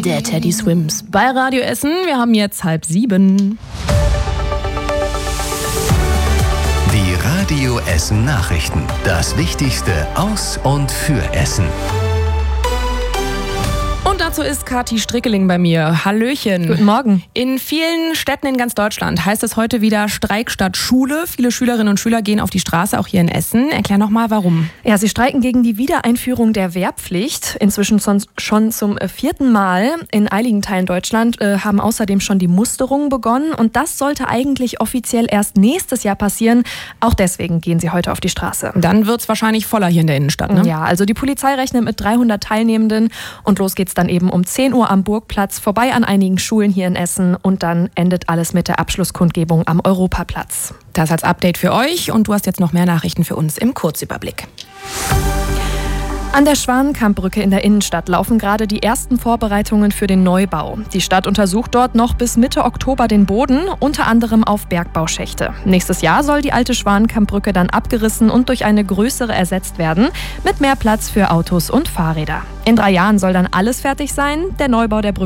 Der Teddy Swims bei Radio Essen. Wir haben jetzt 6:30. Die Radio Essen Nachrichten. Das Wichtigste aus und für Essen. Und dazu ist Kathi Strickeling bei mir. Hallöchen. Guten Morgen. In vielen Städten in ganz Deutschland heißt es heute wieder Streik statt Schule. Viele Schülerinnen und Schüler gehen auf die Straße, auch hier in Essen. Erklär noch mal, warum. Ja, sie streiken gegen die Wiedereinführung der Wehrpflicht. Inzwischen schon zum 4. Mal. In einigen Teilen Deutschland haben außerdem schon die Musterungen begonnen. Und das sollte eigentlich offiziell erst nächstes Jahr passieren. Auch deswegen gehen sie heute auf die Straße. Dann wird es wahrscheinlich voller hier in der Innenstadt, ne? Ja, also die Polizei rechnet mit 300 Teilnehmenden. Und los geht's dann eben um 10 Uhr am Burgplatz, vorbei an einigen Schulen hier in Essen und dann endet alles mit der Abschlusskundgebung am Europaplatz. Das als Update für euch und du hast jetzt noch mehr Nachrichten für uns im Kurzüberblick. An der Schwanenkampbrücke in der Innenstadt laufen gerade die ersten Vorbereitungen für den Neubau. Die Stadt untersucht dort noch bis Mitte Oktober den Boden, unter anderem auf Bergbauschächte. Nächstes Jahr soll die alte Schwanenkampbrücke dann abgerissen und durch eine größere ersetzt werden, mit mehr Platz für Autos und Fahrräder. In 3 Jahren soll dann alles fertig sein. Der Neubau der Brücke